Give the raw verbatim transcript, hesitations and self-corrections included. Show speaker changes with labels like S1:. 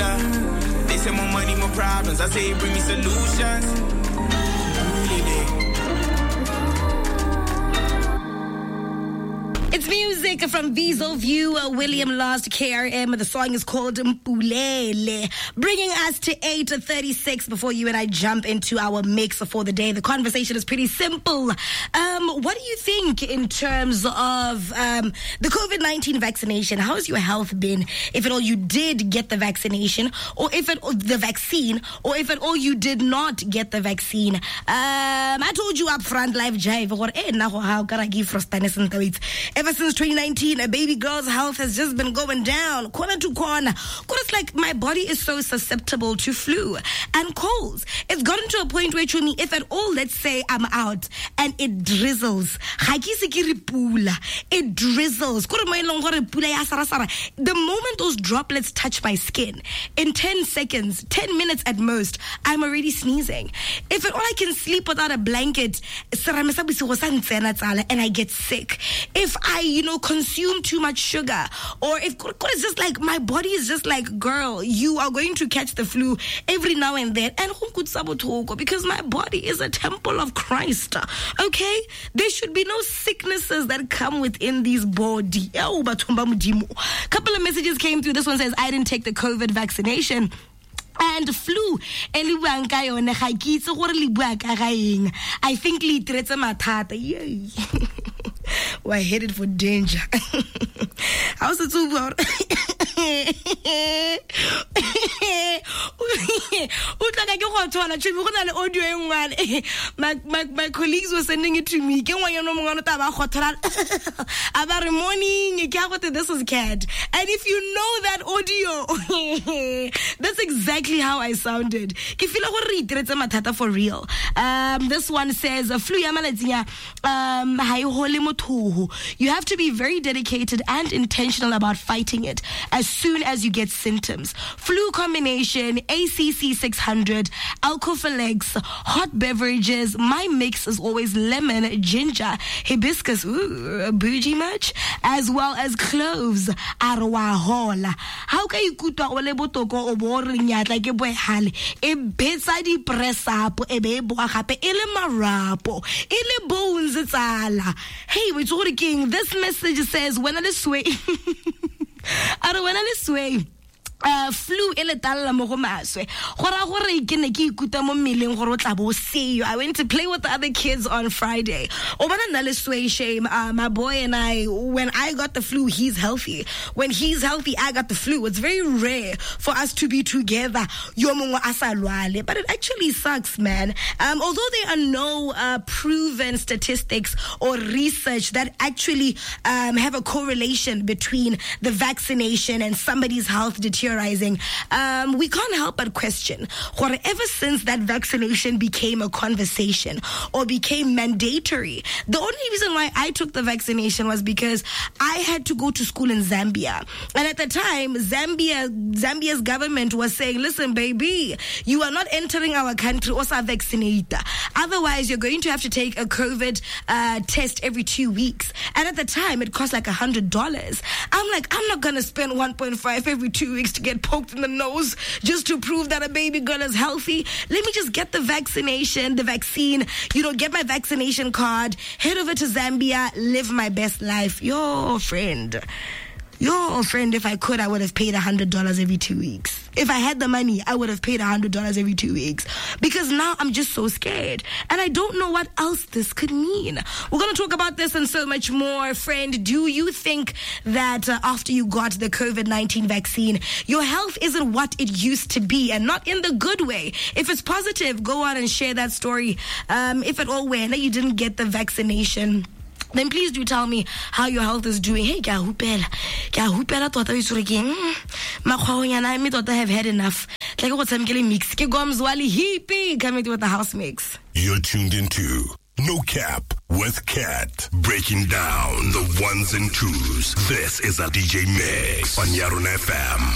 S1: yeah. They say more money, more problems. I say bring me solutions.
S2: It's music from Viso View, uh, William Lost, K R M. The song is called Mpulele. Bringing us to eight thirty-six before you and I jump into our mix for the day. The conversation is pretty simple. Um, what do you think in terms of um, the covid nineteen vaccination? How has your health been? If at all you did get the vaccination, or if at all the vaccine, or if at all you did not get the vaccine. Um, I told you up front, live jive, or eh, now how can I give frostanis and tweets? Ever since twenty nineteen, a baby girl's health has just been going down, corner to corner. It's like my body is so susceptible to flu and colds. It's gotten to a point where, to me, if at all, let's say I'm out and it drizzles, it drizzles. The moment those droplets touch my skin, in ten seconds, ten minutes at most, I'm already sneezing. If at all I can sleep without a blanket, and I get sick. If I, you know, consume too much sugar, or if it's just like my body is just like, girl, you are going to catch the flu every now and then, and because my body is a temple of Christ. Okay, there should be no sicknesses that come within these body. Couple of messages came through. This one says, I didn't take the COVID vaccination. And flu, I think yay. We're headed for danger. How's it so about? my, my, my colleagues were sending it to me. About morning, this is cat. And if you know that audio, that's exactly how I sounded. For real. Um, this one says, flu um, you have to be very dedicated and intentional about fighting it as soon as you get symptoms. Flu combination, A C C six hundred, Alcofalex, hot beverages. My mix is always lemon, ginger, hibiscus, ooh, bougie much, as well as cloves, arwahola. How can you kutwa ole botoko o boring yat like a boy hale? E betsa di press up, e be boa gape ele marapo, ele bones tsala. Hey, we're talking. This message says, when I sway, I don't when I sway. Uh, flu ele talla mo go maswe gora gore ke ne ke ikuta mo mmeleng gore o tla bo see you. I went to play with the other kids on Friday. O bana nna le sway shame. Uh, my boy and I, when I got the flu, he's healthy. When he's healthy, I got the flu. It's very rare for us to be together. Yo mongwe a sa lwale, but it actually sucks, man. Um, although there are no uh, proven statistics or research that actually um, have a correlation between the vaccination and somebody's health deterioration, Um, we can't help but question, ever since that vaccination became a conversation or became mandatory, the only reason why I took the vaccination was because I had to go to school in Zambia. And at the time, Zambia, Zambia's government was saying, listen, baby, you are not entering our country, also vaccinate. Otherwise, you're going to have to take a COVID uh, test every two weeks. And at the time, it cost like one hundred dollars. I'm like, I'm not going to spend one point five every two weeks to get poked in the nose just to prove that a baby girl is healthy. Let me just get the vaccination, the vaccine, you know, get my vaccination card, head over to Zambia, live my best life. Your friend. Your friend, if I could, I would have paid one hundred dollars every two weeks. If I had the money, I would have paid one hundred dollars every two weeks. Because now I'm just so scared. And I don't know what else this could mean. We're going to talk about this and so much more. Friend, do you think that uh, after you got the COVID nineteen vaccine, your health isn't what it used to be, and not in the good way? If it's positive, go out and share that story. Um, if at all, when you didn't get the vaccination, then please do tell me how your health is doing. Hey, kya hupela. Kya hupela tota isureking. Makwaonyana me tota have had enough. Like what's I'm getting mix. Ke gomzwali hippie coming with the house mix.
S3: You're tuned into No Cap with Cat, breaking down the ones and twos. This is a D J Mix on Yarun F M.